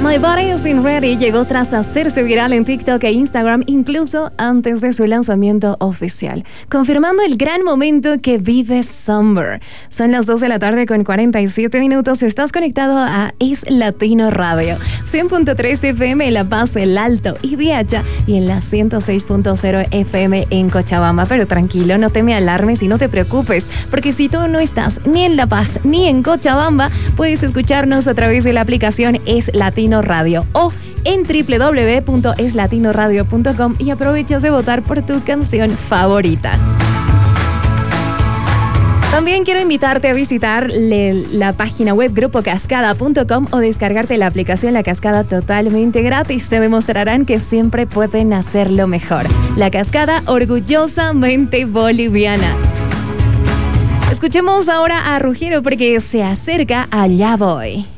My Body Isn't Ready llegó tras hacerse viral en TikTok e Instagram, incluso antes de su lanzamiento oficial, confirmando el gran momento que vive Summer. Son las 2 de la tarde con 47 minutos. Estás conectado a Es Latino Radio, 100.3 FM en La Paz, El Alto y Viacha, y en la 106.0 FM en Cochabamba. Pero tranquilo, no te me alarmes y no te preocupes, porque si tú no estás ni en La Paz ni en Cochabamba, puedes escucharnos a través de la aplicación Es Latino Radio o en www.eslatinoradio.com y aprovechas de votar por tu canción favorita. También quiero invitarte a visitar la página web grupocascada.com o descargarte la aplicación La Cascada totalmente gratis. Te demostrarán que siempre pueden hacerlo mejor. La Cascada, orgullosamente boliviana. Escuchemos ahora a Ruggiero porque se acerca a Ya Voy.